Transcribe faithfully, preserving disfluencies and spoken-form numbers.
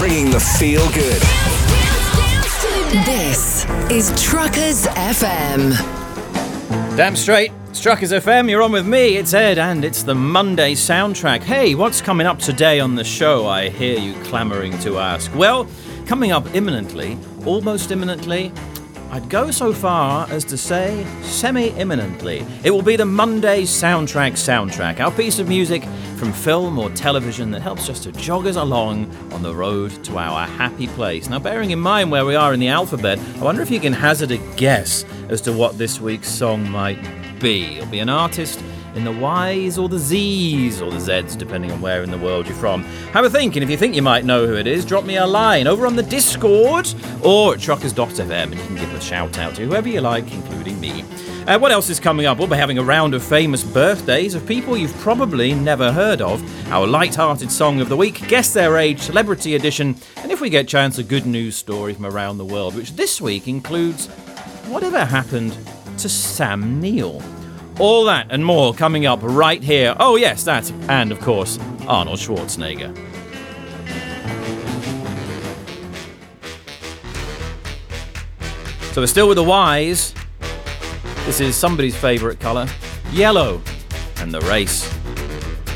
bringing the feel good. This is Truckers F M. Damn straight, it's Truckers F M, you're on with me, it's Ed, and it's the Monday soundtrack. Hey, what's coming up today on the show, I hear you clamouring to ask? Well, coming up imminently, almost imminently, I'd go so far as to say semi-imminently. It will be the Monday Soundtrack Soundtrack, our piece of music from film or television that helps us to jog us along on the road to our happy place. Now, bearing in mind where we are in the alphabet, I wonder if you can hazard a guess as to what this week's song might be. It'll be an artist in the Y's or the Z's or the Z's, depending on where in the world you're from. Have a think, and if you think you might know who it is, drop me a line over on the Discord or at truckers dot f m, and you can give a shout out to whoever you like, including me. Uh, what else is coming up? We'll be having a round of famous birthdays of people you've probably never heard of, our light-hearted song of the week, guess their age, celebrity edition, and if we get a chance, a good news story from around the world, which this week includes whatever happened to Sam Neill. All that and more coming up right here. Oh yes, that, and of course, Arnold Schwarzenegger. So we're still with the Y's. This is somebody's favourite colour, yellow, and the race.